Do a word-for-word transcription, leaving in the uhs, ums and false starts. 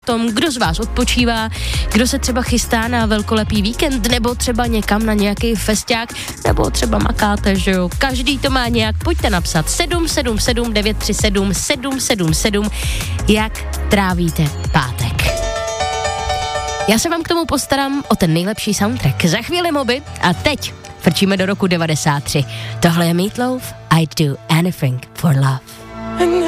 tom, kdo z vás odpočívá, kdo se třeba chystá na velkolepý víkend, nebo třeba někam na nějaký festiák, nebo třeba makáte, že jo. Každý to má nějak. Pojďte napsat sedm sedm sedm devět tři sedm sedm sedm sedm, jak trávíte pátek. Já se vám k tomu postarám o ten nejlepší soundtrack. Za chvíli Moby a teď frčíme do roku devadesát tři. Tohle je Meat Loaf, I'd do anything for love.